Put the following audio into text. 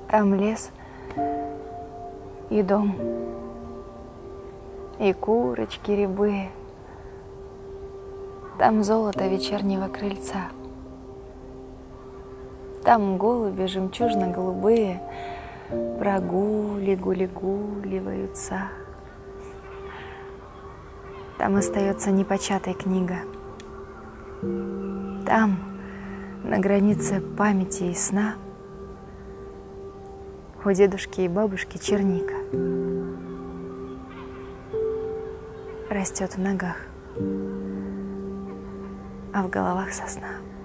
Там лес и дом, и курочки рябые. Там золото вечернего крыльца. Там голуби жемчужно-голубые прогуливаются. Там остается непочатой книга. Там, на границе памяти и сна, у дедушки и бабушки черника растет в ногах, а в головах сосна.